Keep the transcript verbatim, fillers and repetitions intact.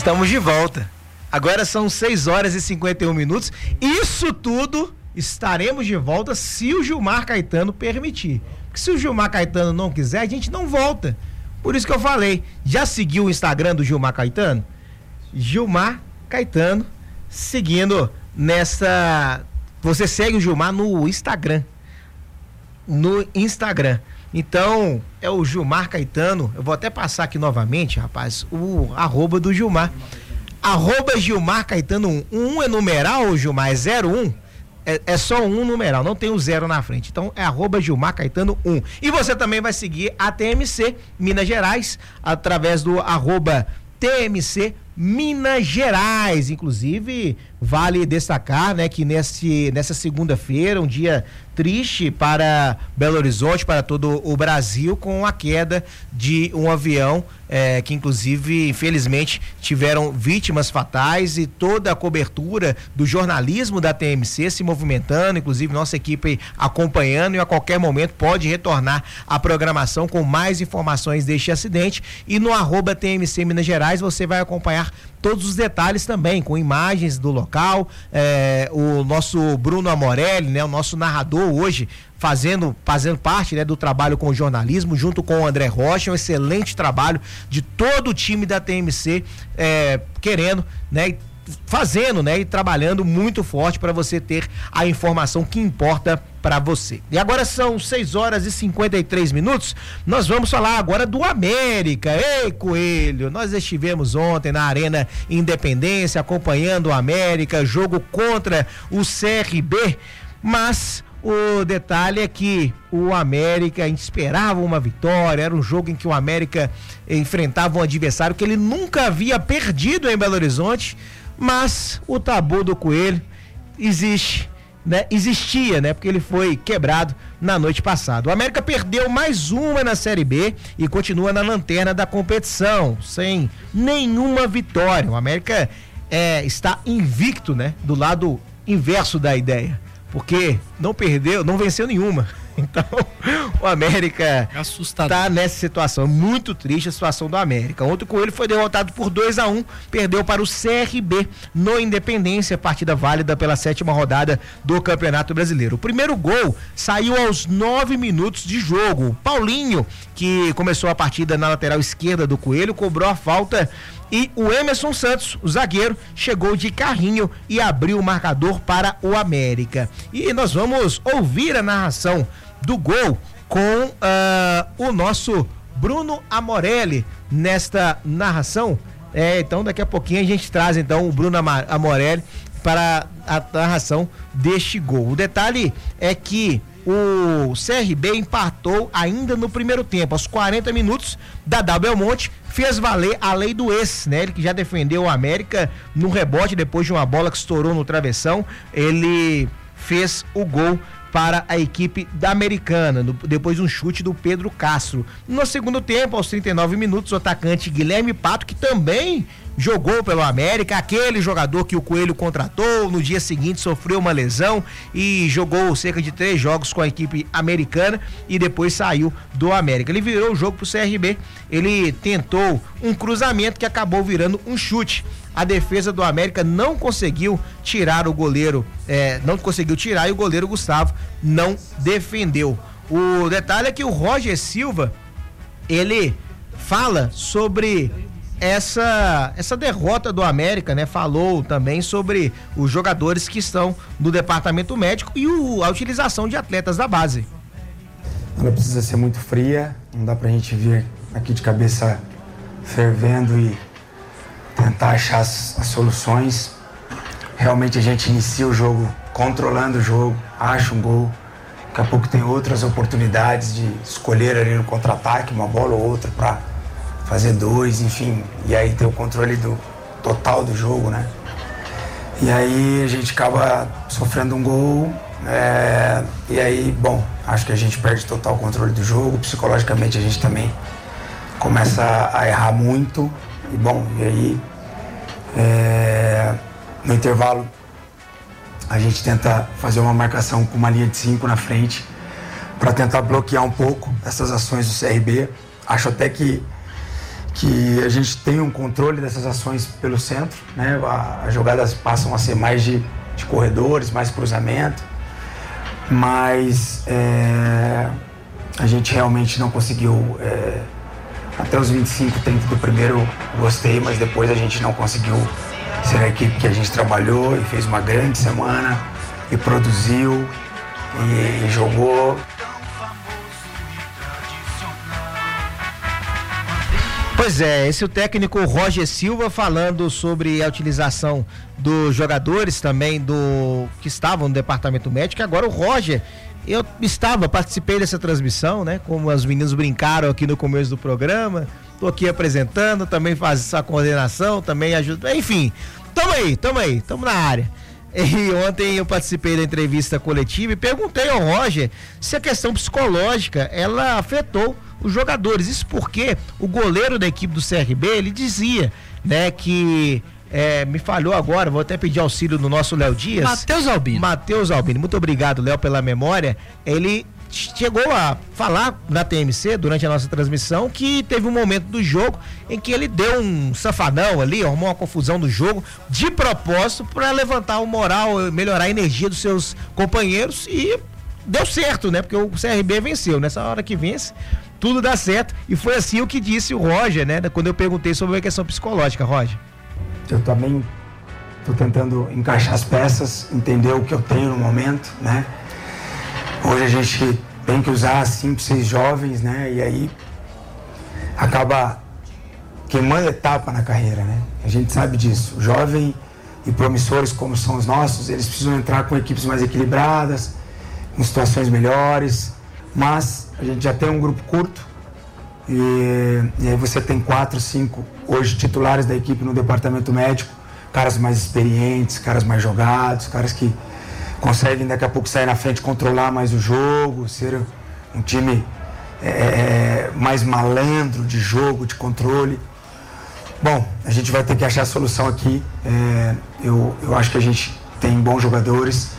Estamos de volta. Agora são seis horas e cinquenta e um minutos. Isso tudo estaremos de volta se o Gilmar Caetano permitir. Porque se o Gilmar Caetano não quiser, a gente não volta. Por isso que eu falei. Já seguiu o Instagram do Gilmar Caetano? Gilmar Caetano, seguindo nessa... Você segue o Gilmar no Instagram. No Instagram. Então, é o Gilmar Caetano. Eu vou até passar aqui novamente, rapaz, o arroba do Gilmar. Arroba Gilmar Caetano um. Um é numeral, Gilmar, é zero um. É, é só um numeral, não tem o zero na frente. Então, é arroba Gilmar Caetano um. E você também vai seguir a T M C Minas Gerais, através do arroba T M C Minas Gerais. Inclusive, vale destacar, né, que nesse, nessa segunda-feira, um dia triste para Belo Horizonte, para todo o Brasil, com a queda de um avião, é, que inclusive, infelizmente, tiveram vítimas fatais, e toda a cobertura do jornalismo da T M C se movimentando, inclusive nossa equipe acompanhando, e a qualquer momento pode retornar à programação com mais informações deste acidente. E no arroba T M C Minas Gerais você vai acompanhar todos os detalhes também, com imagens do local. É, o nosso Bruno Amorelli, né, o nosso narrador hoje, fazendo, fazendo parte, né, do trabalho com o jornalismo, junto com o André Rocha, um excelente trabalho de todo o time da T M C, é, querendo, né, fazendo, né, e trabalhando muito forte para você ter a informação que importa para você. E agora são seis horas e cinquenta e três minutos. Nós vamos falar agora do América. Ei, Coelho, nós estivemos ontem na Arena Independência acompanhando o América, jogo contra o C R B, mas o detalhe é que o América, a gente esperava uma vitória, era um jogo em que o América enfrentava um adversário que ele nunca havia perdido em Belo Horizonte, mas o tabu do Coelho existe, né? Existia, né? Porque ele foi quebrado na noite passada. O América perdeu mais uma na Série B e continua na lanterna da competição, sem nenhuma vitória. O América é, está invicto, né? Do lado inverso da ideia, porque não perdeu, não venceu nenhuma. Então, o América está nessa situação. Muito triste a situação do América. Ontem o Coelho foi derrotado por dois a um, perdeu para o C R B no Independência, partida válida pela sétima rodada do Campeonato Brasileiro. O primeiro gol saiu aos nove minutos de jogo. O Paulinho, que começou a partida na lateral esquerda do Coelho, cobrou a falta, e o Emerson Santos, o zagueiro, chegou de carrinho e abriu o marcador para o América. E nós vamos ouvir a narração do gol com uh, o nosso Bruno Amorelli nesta narração. É, então daqui a pouquinho a gente traz então o Bruno Amorelli para a narração deste gol. O detalhe é que o C R B empatou ainda no primeiro tempo, aos quarenta minutos. Dadá Belmonte fez valer a lei do ex, né? Ele que já defendeu o América no rebote depois de uma bola que estourou no travessão. Ele fez o gol para a equipe da Americana, no, depois de um chute do Pedro Castro. No segundo tempo, aos trinta e nove minutos, o atacante Guilherme Pato, que também jogou pelo América, aquele jogador que o Coelho contratou, no dia seguinte sofreu uma lesão e jogou cerca de três jogos com a equipe americana e depois saiu do América. Ele virou o jogo pro C R B, ele tentou um cruzamento que acabou virando um chute. A defesa do América não conseguiu tirar o goleiro, é, não conseguiu tirar e o goleiro Gustavo não defendeu. O detalhe é que o Roger Silva, ele fala sobre essa essa derrota do América, né? Falou também sobre os jogadores que estão no departamento médico e o, a utilização de atletas da base. Ela precisa ser muito fria, não dá pra gente vir aqui de cabeça fervendo e tentar achar as, as soluções. Realmente a gente inicia o jogo controlando o jogo, acha um gol, daqui a pouco tem outras oportunidades de escolher ali no contra-ataque uma bola ou outra para fazer dois, enfim, e aí ter o controle do total do jogo, né? E aí a gente acaba sofrendo um gol, é, e aí, bom, acho que a gente perde total controle do jogo, psicologicamente a gente também começa a errar muito, e bom, e aí é, no intervalo a gente tenta fazer uma marcação com uma linha de cinco na frente para tentar bloquear um pouco essas ações do C R B. Acho até que que a gente tem um controle dessas ações pelo centro, né? As jogadas passam a ser mais de, de corredores, mais cruzamento, mas é, a gente realmente não conseguiu, é, até os vinte e cinco, trinta do primeiro gostei, mas depois a gente não conseguiu ser a equipe que a gente trabalhou e fez uma grande semana e produziu e, e jogou. Pois é, esse é o técnico Roger Silva falando sobre a utilização dos jogadores também do que estavam no departamento médico. Agora o Roger, eu estava, participei dessa transmissão, né? Como os meninos brincaram aqui no começo do programa, tô aqui apresentando, também faz essa coordenação, também ajuda, enfim, tamo aí, tamo aí, tamo na área. E ontem eu participei da entrevista coletiva e perguntei ao Roger se a questão psicológica, ela afetou os jogadores. Isso porque o goleiro da equipe do C R B, ele dizia, né, que é, me falhou agora, vou até pedir auxílio no nosso Léo Dias. Matheus Albino. Matheus Albino, muito obrigado, Léo, pela memória. Ele chegou a falar na T M C durante a nossa transmissão que teve um momento do jogo em que ele deu um safanão ali, arrumou uma confusão do jogo de propósito para levantar o moral, melhorar a energia dos seus companheiros, e deu certo, né? Porque o C R B venceu. Nessa hora que vence, tudo dá certo, e foi assim o que disse o Roger, né? Quando eu perguntei sobre a questão psicológica, Roger. Eu também tô tentando encaixar as peças, entender o que eu tenho no momento, né? Hoje a gente tem que usar cinco, seis jovens, né? E aí acaba queimando etapa na carreira, né? A gente sabe disso. Jovem e promissores como são os nossos, eles precisam entrar com equipes mais equilibradas, com situações melhores, mas a gente já tem um grupo curto e, e aí você tem quatro, cinco hoje titulares da equipe no departamento médico, caras mais experientes, caras mais jogados, caras que conseguem daqui a pouco sair na frente, controlar mais o jogo, ser um time é, mais malandro de jogo, de controle. Bom, a gente vai ter que achar a solução aqui. É, eu, eu acho que a gente tem bons jogadores,